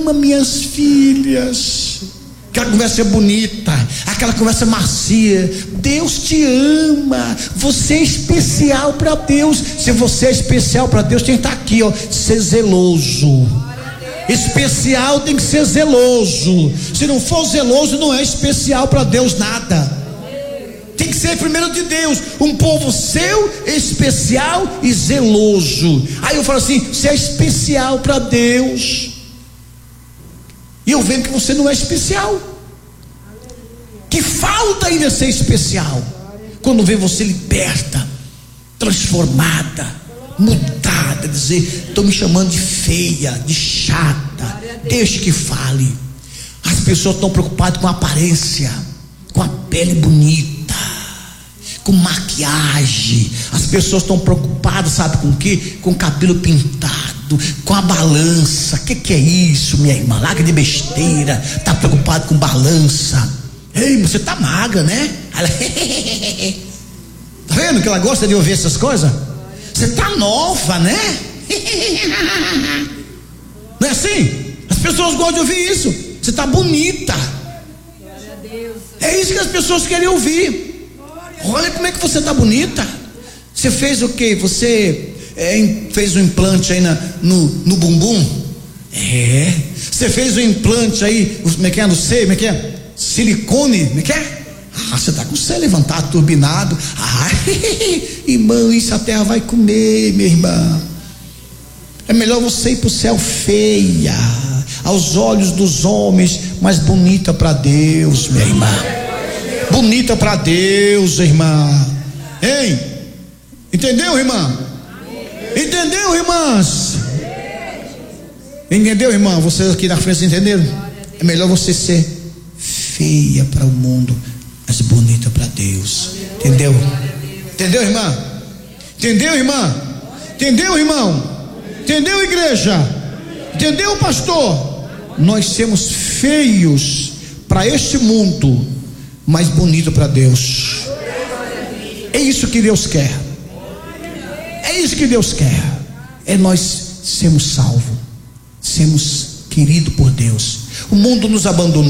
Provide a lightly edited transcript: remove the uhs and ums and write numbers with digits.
ama minhas filhas. Aquela conversa bonita, aquela conversa macia. Deus te ama, você é especial para Deus. Se você é especial para Deus, tem que estar aqui, ó, ser zeloso. Especial tem que ser zeloso. Se não for zeloso, não é especial para Deus nada. Tem que ser primeiro de Deus, um povo seu, especial e zeloso. Aí eu falo assim: você é especial para Deus, e eu vejo que você não é especial, que falta ainda ser especial. Quando vê você liberta, transformada, mudada, dizer: estou me chamando de feia, de chata, deixe que fale. As pessoas estão preocupadas com a aparência, com a pele bonita, com maquiagem. As pessoas estão preocupadas, sabe com o quê? Com o cabelo pintado, com a balança. Que é isso, minha irmã? Larga de besteira. Está preocupado com balança. Ei, você tá magra, né? Tá vendo que ela gosta de ouvir essas coisas? Você tá nova, né? Não é assim? As pessoas gostam de ouvir isso. Você tá bonita. É isso que as pessoas querem ouvir. Olha como é que você tá bonita. Você fez o quê? Você fez um implante aí no bumbum? Você fez um implante aí, como é que é? Não sei, como é que é? Silicone, como é que é? Você tá com o céu levantado, turbinado. Irmão, isso a terra vai comer, minha irmã. É melhor você ir pro céu feia, aos olhos dos homens, mas bonita para Deus, minha irmã. Bonita para Deus, irmã. Hein? Entendeu, irmã? Entendeu, irmãs? Entendeu, irmã? Vocês aqui na frente entenderam? É melhor você ser feia para o mundo, mas bonita para Deus. Entendeu? Entendeu, irmã? Entendeu, irmã? Entendeu, irmão? Entendeu, igreja? Entendeu, pastor? Nós somos feios para este mundo, mas bonito para Deus. É isso que Deus quer. É isso que Deus quer. É nós sermos salvos, sermos queridos por Deus. O mundo nos abandonou.